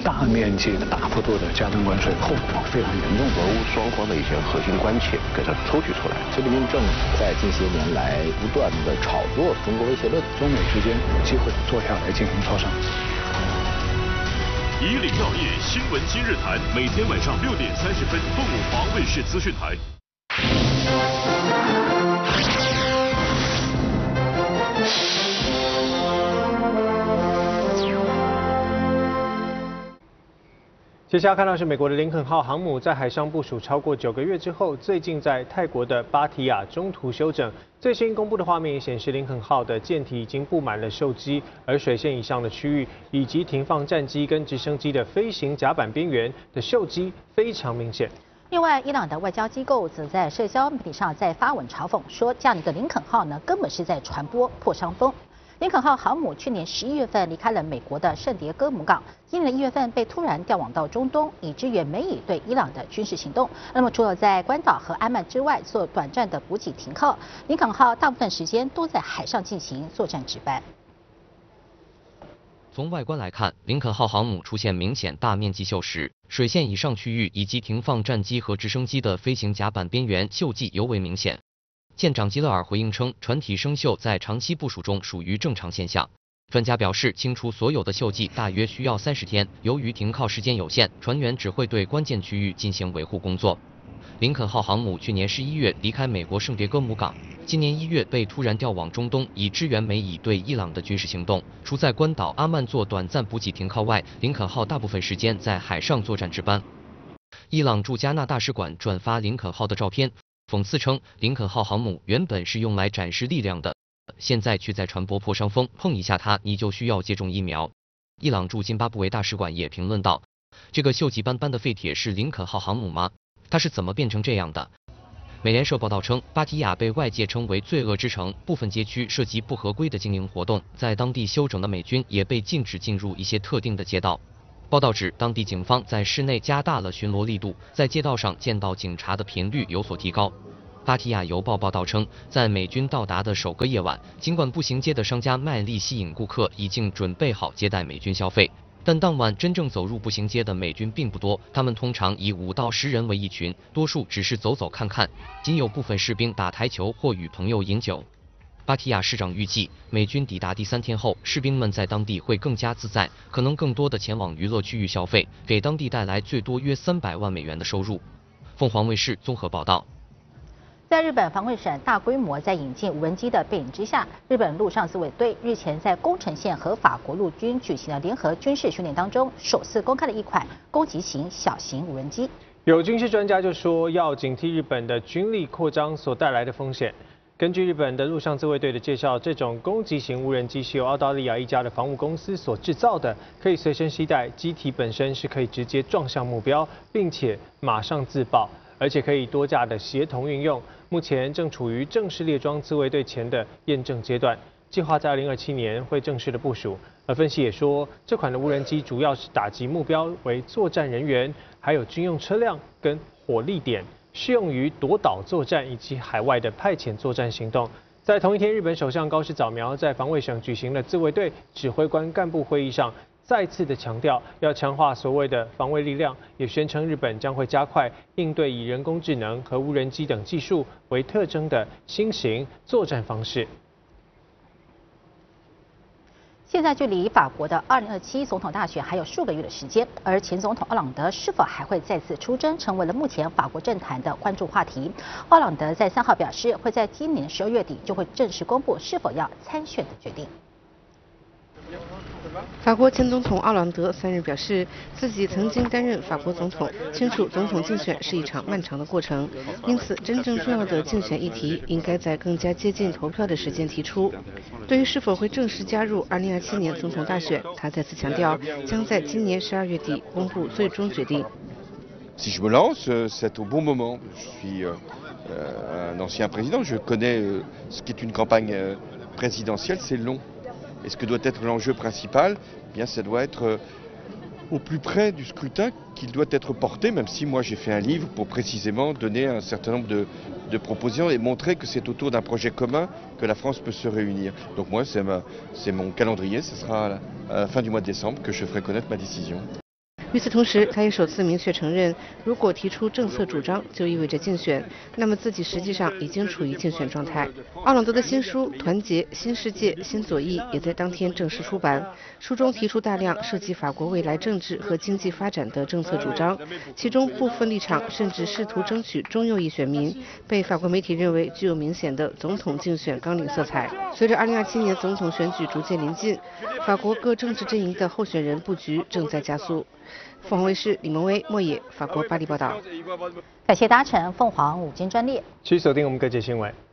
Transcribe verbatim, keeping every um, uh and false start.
大面积的、大幅度的加征关税，后果非常严重。 俄乌双方的一些核心关切给它抽取出来。 习近平政府在近些年来不断的炒作中国威胁论， 中美之间有机会坐下来进行磋商。 以岭药业新闻今日谈，每天晚上六点三十分，凤凰卫视资讯台。 接下来看到是美国的林肯号航母在海上部署超过九个月之后，最近在泰国的芭提雅中途休整。最新公布的画面也显示，林肯号的舰体已经布满了锈基，而水线以上的区域以及停放战机跟直升机的飞行甲板边缘的锈基非常明显。 另外，伊朗的外交机构则在社交媒体上在发文嘲讽，说这样的一个林肯号呢，根本是在传播破伤风。林肯号航母去年十一月份离开了美国的圣迭戈母港，今年一月份被突然调往到中东，以支援美以对伊朗的军事行动。那么，除了在关岛和安曼之外做短暂的补给停靠，林肯号大部分时间都在海上进行作战值班。 从外观来看，林肯号航母出现明显大面积锈蚀，水线以上区域以及停放战机和直升机的飞行甲板边缘锈迹尤为明显。舰长基勒尔回应称，船体生锈在长期部署中属于正常现象。专家表示，清除所有的锈迹大约需要三十天。由于停靠时间有限，船员只会对关键区域进行维护工作。林肯号航母去年十一月离开美国圣迭戈母港，今年一月被突然调往中东，以支援美以对伊朗的军事行动。除在关岛阿曼做短暂补给停靠外，林肯号大部分时间在海上作战值班。伊朗驻加纳大使馆转发林肯号的照片，讽刺称，林肯号航母原本是用来展示力量的，现在却在传播破伤风，碰一下它你就需要接种疫苗。伊朗驻津巴布韦大使馆也评论道，这个锈迹斑斑的废铁是林肯号航母吗？它是怎么变成这样的？美联社报道称，芭提雅被外界称为罪恶之城，部分街区涉及不合规的经营活动，在当地休整的美军也被禁止进入一些特定的街道。报道指，当地警方在市内加大了巡逻力度，在街道上见到警察的频率有所提高。芭提雅邮报报道称，在美军到达的首个夜晚，尽管步行街的商家卖力吸引顾客，已经准备好接待美军消费，但当晚真正走入步行街的美军并不多，他们通常以五到十人为一群，多数只是走走看看，仅有部分士兵打台球或与朋友饮酒。芭提雅市长预计，美军抵达第三天后，士兵们在当地会更加自在，可能更多的前往娱乐区域消费，给当地带来最多约三百万美元的收入。凤凰卫视综合报道。 在日本防卫省大规模在引进无人机的背景之下，日本陆上自卫队日前在宫城县和法国陆军举行的联合军事训练当中，首次公开了一款攻击型小型无人机。 有军事专家就说，要警惕日本的军力扩张所带来的风险。根据日本的陆上自卫队的介绍，这种攻击型无人机是由澳大利亚一家的防务公司所制造的，可以随身携带，机体本身是可以直接撞向目标，并且马上自爆，而且可以多架的协同运用。目前正处于正式列装自卫队前的验证阶段，计划在二零二七年会正式的部署。而分析也说，这款的无人机主要是打击目标为作战人员，还有军用车辆跟火力点。适用于夺岛作战以及海外的派遣作战行动。在同一天，日本首相高市早苗在防卫省举行了自卫队指挥官干部会议上，再次的强调要强化所谓的防卫力量，也宣称日本将会加快应对以人工智能和无人机等技术为特征的新型作战方式。 现在距离法国的二零二七总统大选还有数个月的时间，而前总统奥朗德是否还会再次出征，成为了目前法国政坛的关注话题。奥朗德在三号表示，会在今年十二月底就会正式公布是否要参选的决定。 法国前总统奥朗德三日表示，自己曾经担任法国总统，清楚总统竞选是一场漫长的过程，因此真正重要的竞选议题应该在更加接近投票的时间提出。对于是否会正式加入二零二七年总统大选，他再次强调，将在今年十二月底公布最终决定。 Si je me lance, c'est au bon moment. Je suis euh, un ancien président, je connais euh, ce qu'est une campagne euh, présidentielle, c'est long. Et ce que doit être l'enjeu principal, eh bien, ça doit être euh, au plus près du scrutin qu'il doit être porté, même si moi j'ai fait un livre pour précisément donner un certain nombre de, de propositions et montrer que c'est autour d'un projet commun que la France peut se réunir. Donc moi, c'est, ma, c'est mon calendrier, ce sera à la, à la fin du mois de décembre que je ferai connaître ma décision. 与此同时，他也首次明确承认，如果提出政策主张就意味着竞选，那么自己实际上已经处于竞选状态。奥朗德的新书《团结新世界新左翼》也在当天正式出版，书中提出大量涉及法国未来政治和经济发展的政策主张，其中部分立场甚至试图争取中右翼选民，被法国媒体认为具有明显的总统竞选纲领色彩。随着二零二七年总统选举逐渐临近，法国各政治阵营的候选人布局正在加速。凤凰卫视李萌威、莫野，法国巴黎报道。 感谢搭乘凤凰午间专列。 继续锁定我们各界新闻。